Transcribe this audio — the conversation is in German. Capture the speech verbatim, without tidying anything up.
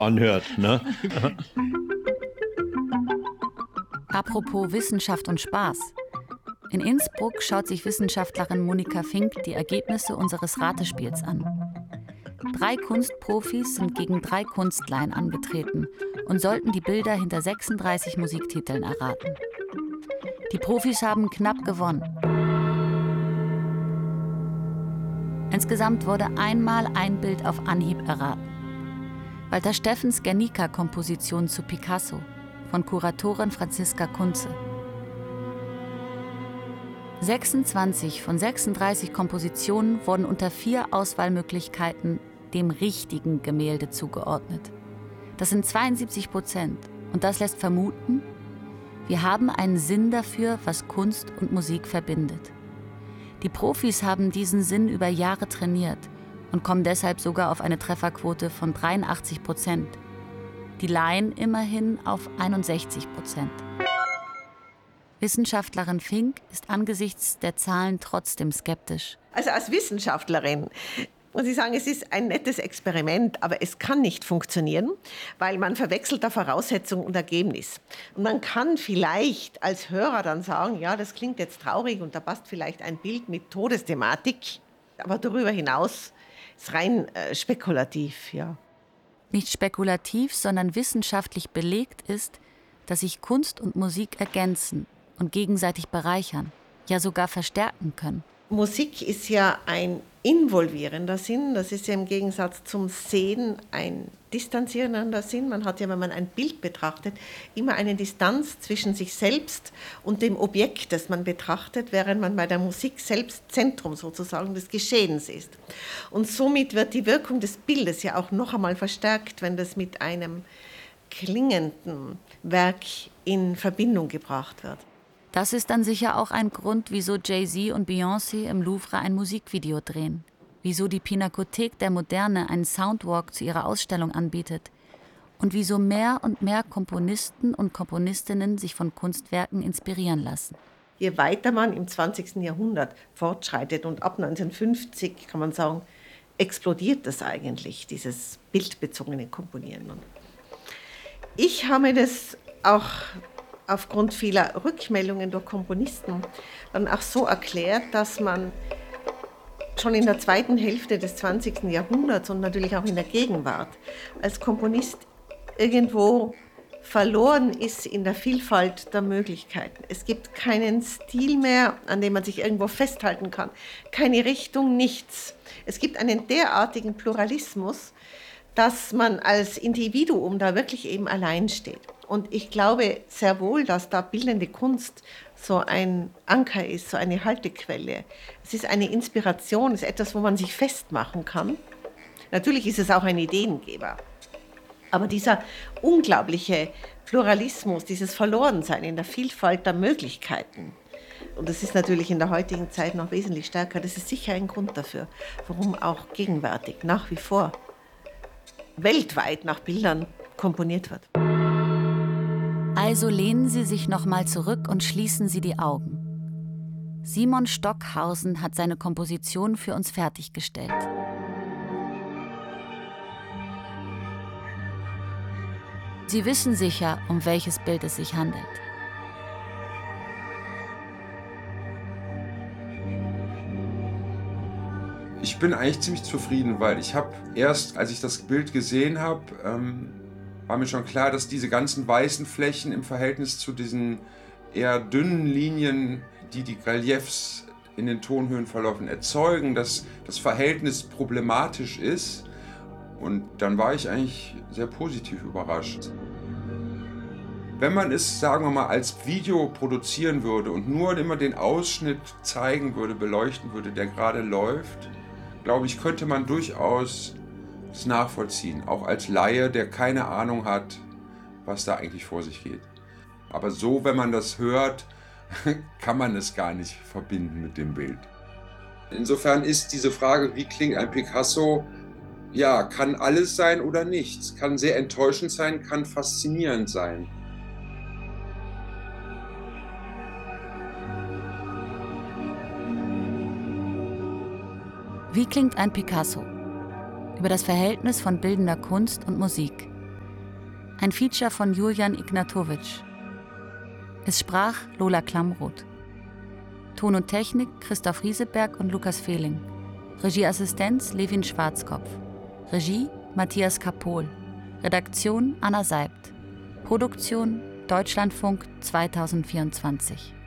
anhört, ne? Apropos Wissenschaft und Spaß. In Innsbruck schaut sich Wissenschaftlerin Monika Fink die Ergebnisse unseres Ratespiels an. Drei Kunstprofis sind gegen drei Kunstlaien angetreten und sollten die Bilder hinter sechsunddreißig Musiktiteln erraten. Die Profis haben knapp gewonnen. Insgesamt wurde einmal ein Bild auf Anhieb erraten. Walter Steffens Guernica-Komposition zu Picasso von Kuratorin Franziska Kunze. sechsundzwanzig von sechsunddreißig Kompositionen wurden unter vier Auswahlmöglichkeiten dem richtigen Gemälde zugeordnet. Das sind zweiundsiebzig Prozent. Und das lässt vermuten, wir haben einen Sinn dafür, was Kunst und Musik verbindet. Die Profis haben diesen Sinn über Jahre trainiert und kommen deshalb sogar auf eine Trefferquote von dreiundachtzig Prozent. Die Laien immerhin auf einundsechzig Prozent. Wissenschaftlerin Fink ist angesichts der Zahlen trotzdem skeptisch. Also als Wissenschaftlerin muss ich sagen, es ist ein nettes Experiment, aber es kann nicht funktionieren, weil man verwechselt da Voraussetzung und Ergebnis. Und man kann vielleicht als Hörer dann sagen, ja, das klingt jetzt traurig und da passt vielleicht ein Bild mit Todesthematik, aber darüber hinaus ist rein äh, spekulativ, ja. Nicht spekulativ, sondern wissenschaftlich belegt ist, dass sich Kunst und Musik ergänzen und gegenseitig bereichern, ja sogar verstärken können. Musik ist ja ein involvierender Sinn, das ist ja im Gegensatz zum Sehen ein distanzierender Sinn. Man hat ja, wenn man ein Bild betrachtet, immer eine Distanz zwischen sich selbst und dem Objekt, das man betrachtet, während man bei der Musik selbst Zentrum sozusagen des Geschehens ist. Und somit wird die Wirkung des Bildes ja auch noch einmal verstärkt, wenn das mit einem klingenden Werk in Verbindung gebracht wird. Das ist dann sicher auch ein Grund, wieso Jay-Z und Beyoncé im Louvre ein Musikvideo drehen. Wieso die Pinakothek der Moderne einen Soundwalk zu ihrer Ausstellung anbietet. Und wieso mehr und mehr Komponisten und Komponistinnen sich von Kunstwerken inspirieren lassen. Je weiter man im zwanzigsten Jahrhundert fortschreitet und ab neunzehnhundertfünfzig, kann man sagen, explodiert das eigentlich, dieses bildbezogene Komponieren. Und ich habe mir das auch aufgrund vieler Rückmeldungen durch Komponisten dann auch so erklärt, dass man schon in der zweiten Hälfte des zwanzigsten Jahrhunderts und natürlich auch in der Gegenwart als Komponist irgendwo verloren ist in der Vielfalt der Möglichkeiten. Es gibt keinen Stil mehr, an dem man sich irgendwo festhalten kann, keine Richtung, nichts. Es gibt einen derartigen Pluralismus, dass man als Individuum da wirklich eben allein steht. Und ich glaube sehr wohl, dass da bildende Kunst so ein Anker ist, so eine Haltequelle. Es ist eine Inspiration, es ist etwas, wo man sich festmachen kann. Natürlich ist es auch ein Ideengeber. Aber dieser unglaubliche Pluralismus, dieses Verlorensein in der Vielfalt der Möglichkeiten, und das ist natürlich in der heutigen Zeit noch wesentlich stärker, das ist sicher ein Grund dafür, warum auch gegenwärtig nach wie vor weltweit nach Bildern komponiert wird. Also lehnen Sie sich noch mal zurück und schließen Sie die Augen. Simon Stockhausen hat seine Komposition für uns fertiggestellt. Sie wissen sicher, um welches Bild es sich handelt. Ich bin eigentlich ziemlich zufrieden, weil ich habe erst, als ich das Bild gesehen habe, ähm, war mir schon klar, dass diese ganzen weißen Flächen im Verhältnis zu diesen eher dünnen Linien, die die Reliefs in den Tonhöhenverläufen erzeugen, dass das Verhältnis problematisch ist. Und dann war ich eigentlich sehr positiv überrascht. Wenn man es, sagen wir mal, als Video produzieren würde und nur immer den Ausschnitt zeigen würde, beleuchten würde, der gerade läuft, glaube ich, könnte man durchaus es nachvollziehen, auch als Laie, der keine Ahnung hat, was da eigentlich vor sich geht. Aber so, wenn man das hört, kann man es gar nicht verbinden mit dem Bild. Insofern ist diese Frage, wie klingt ein Picasso, ja, kann alles sein oder nichts. Kann sehr enttäuschend sein, kann faszinierend sein. Wie klingt ein Picasso? Über das Verhältnis von bildender Kunst und Musik. Ein Feature von Julian Ignatowicz. Es sprach Lola Klamroth. Ton und Technik Christoph Rieseberg und Lukas Fehling. Regieassistenz Levin Schwarzkopf. Regie Matthias Kapohl. Redaktion Anna Seibt. Produktion Deutschlandfunk zweitausendvierundzwanzig.